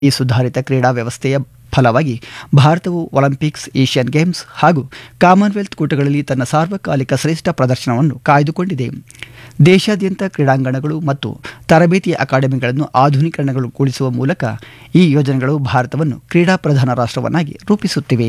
ಈ ಸುಧಾರಿತ ಕ್ರೀಡಾ ವ್ಯವಸ್ಥೆಯ ಫಲವಾಗಿ ಭಾರತವು ಒಲಿಂಪಿಕ್ಸ್, ಏಷ್ಯನ್ ಗೇಮ್ಸ್ ಹಾಗೂ ಕಾಮನ್ವೆಲ್ತ್ ಕೂಟಗಳಲ್ಲಿ ತನ್ನ ಸಾರ್ವಕಾಲಿಕ ಶ್ರೇಷ್ಠ ಪ್ರದರ್ಶನವನ್ನು ಕಾಯ್ದುಕೊಂಡಿದೆ. ದೇಶಾದ್ಯಂತ ಕ್ರೀಡಾಂಗಣಗಳು ಮತ್ತು ತರಬೇತಿ ಅಕಾಡೆಮಿಗಳನ್ನು ಆಧುನೀಕರಣಗೊಳಿಸುವ ಮೂಲಕ ಈ ಯೋಜನೆಗಳು ಭಾರತವನ್ನು ಕ್ರೀಡಾ ಪ್ರಧಾನ ರಾಷ್ಟ್ರವನ್ನಾಗಿ ರೂಪಿಸುತ್ತಿವೆ.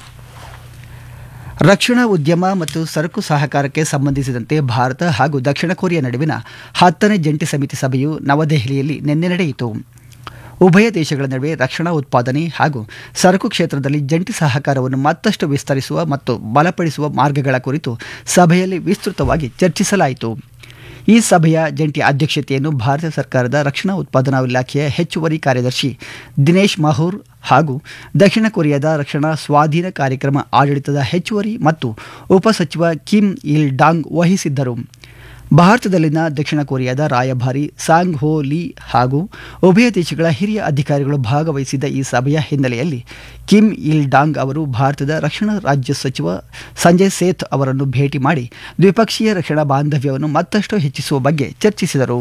ರಕ್ಷಣಾ ಉದ್ಯಮ ಮತ್ತು ಸರಕು ಸಹಕಾರಕ್ಕೆ ಸಂಬಂಧಿಸಿದಂತೆ ಭಾರತ ಹಾಗೂ ದಕ್ಷಿಣ ಕೊರಿಯಾ ನಡುವಿನ 10ನೇ ಜಂಟಿ ಸಮಿತಿ ಸಭೆಯು ನವದೆಹಲಿಯಲ್ಲಿ ನಿನ್ನೆ ನಡೆಯಿತು. ಉಭಯ ದೇಶಗಳ ನಡುವೆ ರಕ್ಷಣಾ ಉತ್ಪಾದನೆ ಹಾಗೂ ಸರಕು ಕ್ಷೇತ್ರದಲ್ಲಿ ಜಂಟಿ ಸಹಕಾರವನ್ನು ಮತ್ತಷ್ಟು ವಿಸ್ತರಿಸುವ ಮತ್ತು ಬಲಪಡಿಸುವ ಮಾರ್ಗಗಳ ಕುರಿತು ಸಭೆಯಲ್ಲಿ ವಿಸ್ತೃತವಾಗಿ ಚರ್ಚಿಸಲಾಯಿತು. ಈ ಸಭೆಯ ಜಂಟಿ ಅಧ್ಯಕ್ಷತೆಯನ್ನು ಭಾರತ ಸರ್ಕಾರದ ರಕ್ಷಣಾ ಉತ್ಪಾದನಾ ಇಲಾಖೆಯ ಹೆಚ್ಚುವರಿ ಕಾರ್ಯದರ್ಶಿ ದಿನೇಶ್ ಮಾಹುರ್ ಹಾಗೂ ದಕ್ಷಿಣ ಕೊರಿಯಾದ ರಕ್ಷಣಾ ಸ್ವಾಧೀನ ಕಾರ್ಯಕ್ರಮ ಆಡಳಿತದ ಹೆಚ್ಚುವರಿ ಮತ್ತು ಉಪಸಚಿವ ಕಿಮ್ ಇಲ್ ಡಾಂಗ್ ವಹಿಸಿದ್ದರು. ಭಾರತದಲ್ಲಿನ ದಕ್ಷಿಣ ಕೊರಿಯಾದ ರಾಯಭಾರಿ ಸಾಂಗ್ ಹೋ ಲೀ ಹಾಗೂ ಉಭಯ ದೇಶಗಳ ಹಿರಿಯ ಅಧಿಕಾರಿಗಳು ಭಾಗವಹಿಸಿದ್ದ ಈ ಸಭೆಯ ಹಿನ್ನೆಲೆಯಲ್ಲಿ ಕಿಮ್ ಇಲ್ ಡಾಂಗ್ ಅವರು ಭಾರತದ ರಕ್ಷಣಾ ರಾಜ್ಯ ಸಚಿವ ಸಂಜಯ್ ಸೇಥ್ ಅವರನ್ನು ಭೇಟಿ ಮಾಡಿ ದ್ವಿಪಕ್ಷೀಯ ರಕ್ಷಣಾ ಬಾಂಧವ್ಯವನ್ನು ಮತ್ತಷ್ಟು ಹೆಚ್ಚಿಸುವ ಬಗ್ಗೆ ಚರ್ಚಿಸಿದರು.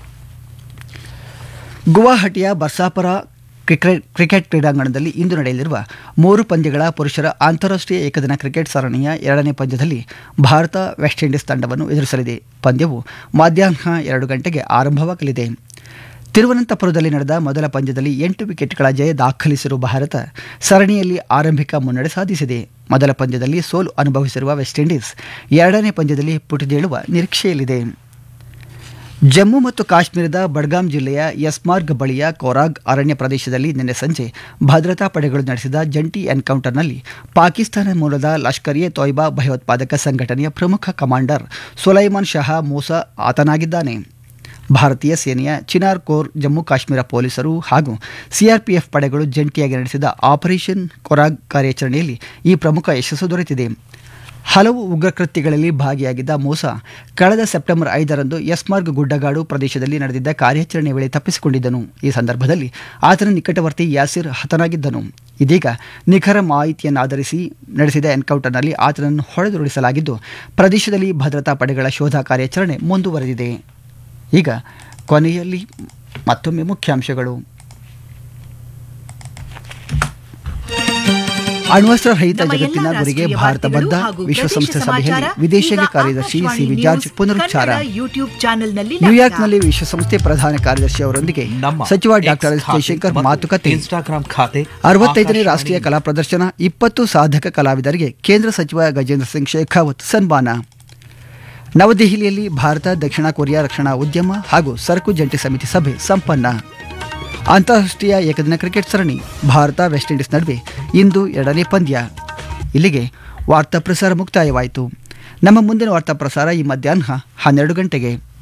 ಗುವಾಹಟಿಯ ಬರ್ಸಾಪರ ಕ್ರಿಕೆಟ್ ಕ್ರೀಡಾಂಗಣದಲ್ಲಿ ಇಂದು ನಡೆಯಲಿರುವ 3 ಪಂದ್ಯಗಳ ಪುರುಷರ ಅಂತಾರಾಷ್ಟ್ರೀಯ ಏಕದಿನ ಕ್ರಿಕೆಟ್ ಸರಣಿಯ 2ನೇ ಪಂದ್ಯದಲ್ಲಿ ಭಾರತ ವೆಸ್ಟ್ ಇಂಡೀಸ್ ತಂಡವನ್ನು ಎದುರಿಸಲಿದೆ. ಪಂದ್ಯವು ಮಧ್ಯಾಹ್ನ 2 ಗಂಟೆಗೆ ಆರಂಭವಾಗಲಿದೆ. ತಿರುವನಂತಪುರದಲ್ಲಿ ನಡೆದ ಮೊದಲ ಪಂದ್ಯದಲ್ಲಿ 8 ವಿಕೆಟ್ಗಳ ಜಯ ದಾಖಲಿಸಿರುವ ಭಾರತ ಸರಣಿಯಲ್ಲಿ ಆರಂಭಿಕ ಮುನ್ನಡೆ ಸಾಧಿಸಿದೆ. ಮೊದಲ ಪಂದ್ಯದಲ್ಲಿ ಸೋಲು ಅನುಭವಿಸಿರುವ ವೆಸ್ಟ್ ಇಂಡೀಸ್ 2ನೇ ಪಂದ್ಯದಲ್ಲಿ ಪುಟಿದೇಳುವ ನಿರೀಕ್ಷೆಯಲ್ಲಿದೆ. ಜಮ್ಮು ಮತ್ತು ಕಾಶ್ಮೀರದ ಬಡ್ಗಾಂ ಜಿಲ್ಲೆಯ ಯಸ್ಮಾರ್ಗ್ ಬಳಿಯ ಕೊರಾಗ್ ಅರಣ್ಯ ಪ್ರದೇಶದಲ್ಲಿ ನಿನ್ನೆ ಸಂಜೆ ಭದ್ರತಾ ಪಡೆಗಳು ನಡೆಸಿದ ಜಂಟಿ ಎನ್ಕೌಂಟರ್ನಲ್ಲಿ ಪಾಕಿಸ್ತಾನ ಮೂಲದ ಲಷ್ಕರ್ ಎ ತೊಯ್ಬಾ ಭಯೋತ್ಪಾದಕ ಸಂಘಟನೆಯ ಪ್ರಮುಖ ಕಮಾಂಡರ್ ಸುಲೈಮಾನ್ ಶಹಾ ಮೂಸಾ ಹತನಾಗಿದ್ದಾನೆ. ಭಾರತೀಯ ಸೇನೆಯ ಚಿನಾರ್ ಕೋರ್, ಜಮ್ಮು ಕಾಶ್ಮೀರ ಪೊಲೀಸರು ಹಾಗೂ ಸಿಆರ್ಪಿಎಫ್ ಪಡೆಗಳು ಜಂಟಿಯಾಗಿ ನಡೆಸಿದ ಆಪರೇಷನ್ ಕೊರಾಗ್ ಕಾರ್ಯಾಚರಣೆಯಲ್ಲಿ ಈ ಪ್ರಮುಖ ಯಶಸ್ಸು ದೊರೆತಿದೆ. ಹಲವು ಉಗ್ರಕೃತ್ಯಗಳಲ್ಲಿ ಭಾಗಿಯಾಗಿದ್ದ ಮೂಸಾ ಕಳೆದ ಸೆಪ್ಟೆಂಬರ್ 5ರಂದು ಯಸ್ಮಾರ್ಗ್ ಗುಡ್ಡಗಾಡು ಪ್ರದೇಶದಲ್ಲಿ ನಡೆದಿದ್ದ ಕಾರ್ಯಾಚರಣೆ ವೇಳೆ ತಪ್ಪಿಸಿಕೊಂಡಿದ್ದನು. ಈ ಸಂದರ್ಭದಲ್ಲಿ ಆತನ ನಿಕಟವರ್ತಿ ಯಾಸಿರ್ ಹತನಾಗಿದ್ದನು. ಇದೀಗ ನಿಖರ ಮಾಹಿತಿಯನ್ನಾಧರಿಸಿ ನಡೆಸಿದ ಎನ್ಕೌಂಟರ್ನಲ್ಲಿ ಆತನನ್ನು ಹೊಡೆದುರುಳಿಸಲಾಗಿದ್ದು ಪ್ರದೇಶದಲ್ಲಿ ಭದ್ರತಾ ಪಡೆಗಳ ಶೋಧ ಕಾರ್ಯಾಚರಣೆ ಮುಂದುವರೆದಿದೆ. ಈಗ ಕೊನೆಯಲ್ಲಿ ಮತ್ತೊಮ್ಮೆ ಮುಖ್ಯಾಂಶಗಳು. ಅಣ್ವಸ್ತ್ರ ರಹಿತ ಜಗತ್ತಿನ ಗುರಿಗೆ ಭಾರತ ಬದ್ಧ, ವಿಶ್ವಸಂಸ್ಥೆ ಸಭೆಯಲ್ಲಿ ವಿದೇಶಾಂಗ ಕಾರ್ಯದರ್ಶಿ ಸಿವಿ ಜಾರ್ಜ್ ಪುನರುಚ್ಚಾರ. ನ್ಯೂಯಾರ್ಕ್ನಲ್ಲಿ ವಿಶ್ವಸಂಸ್ಥೆ ಪ್ರಧಾನ ಕಾರ್ಯದರ್ಶಿ ಅವರೊಂದಿಗೆ ಸಚಿವ ಡಾಕ್ಟರ್ ಎಸ್ ಜಯಶಂಕರ್ ಮಾತುಕತೆ. 65ನೇ ರಾಷ್ಟ್ರೀಯ ಕಲಾ ಪ್ರದರ್ಶನ, 20 ಸಾಧಕ ಕಲಾವಿದರಿಗೆ ಕೇಂದ್ರ ಸಚಿವ ಗಜೇಂದ್ರ ಸಿಂಗ್ ಶೇಖಾವತ್ ಸನ್ಮಾನ. ನವದೆಹಲಿಯಲ್ಲಿ ಭಾರತ ದಕ್ಷಿಣ ಕೊರಿಯಾ ರಕ್ಷಣಾ ಉದ್ಯಮ ಹಾಗೂ ಸರಕು ಜಂಟಿ ಸಮಿತಿ ಸಭೆ ಸಂಪನ್ನ. ಅಂತಾರಾಷ್ಟ್ರೀಯ ಏಕದಿನ ಕ್ರಿಕೆಟ್ ಸರಣಿ, ಭಾರತ ವೆಸ್ಟ್ ಇಂಡೀಸ್ ನಡುವೆ ಇಂದು 2ನೇ ಪಂದ್ಯ. ಇಲ್ಲಿಗೆ ವಾರ್ತಾ ಪ್ರಸಾರ ಮುಕ್ತಾಯವಾಯಿತು. ನಮ್ಮ ಮುಂದಿನ ವಾರ್ತಾ ಪ್ರಸಾರ ಈ ಮಧ್ಯಾಹ್ನ 12 ಗಂಟೆಗೆ.